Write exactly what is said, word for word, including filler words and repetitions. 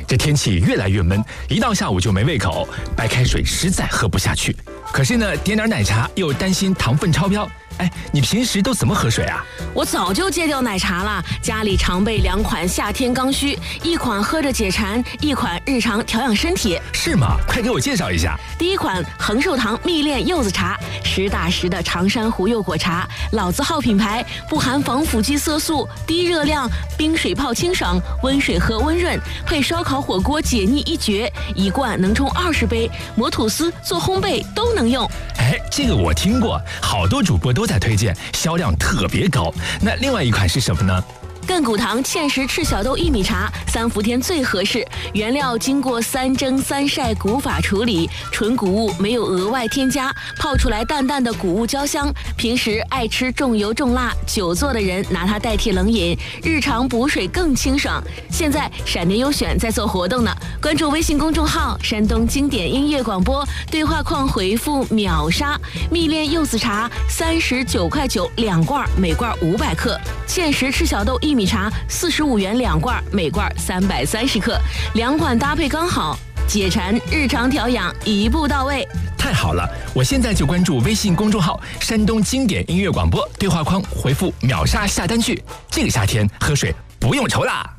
这天气越来越闷，一到下午就没胃口，白开水实在喝不下去。可是呢，点点奶茶又担心糖分超标。哎，你平时都怎么喝水啊？ 我早就戒掉奶茶了，家里常备两款夏天刚需，一款喝着解馋，一款日常调养身体。 是吗？快给我介绍一下。 第一款恒寿堂蜜炼柚子茶，实打实的长山湖柚果茶，老字号品牌，不含防腐剂色素，低热量，冰水泡清爽，温水喝温润，配烧烤火锅解腻一绝，一罐能冲二十杯，磨吐司做烘焙都能用。 哎，这个我听过，好多主播都在推荐，销量特别高。那另外一款是什么呢？ 亘古堂芡实赤小豆薏米茶，三伏天最合适，原料经过三蒸三晒古法处理，纯谷物，没有额外添加，泡出来淡淡的谷物焦香。平时爱吃重油重辣、久坐的人拿它代替冷饮，日常补水更清爽。现在闪电优选在做活动呢，关注微信公众号“山东经典音乐广播”，对话框回复“秒杀”，蜜炼柚子茶三十九块九两罐，每罐五百克；芡实赤小豆薏米茶四十五元两罐，每罐三百三十克，两款搭配刚好，解馋日常调养一步到位。 太好了，我现在就关注微信公众号“山东经典音乐广播”，对话框回复“秒杀”下单去，这个夏天喝水不用愁啦。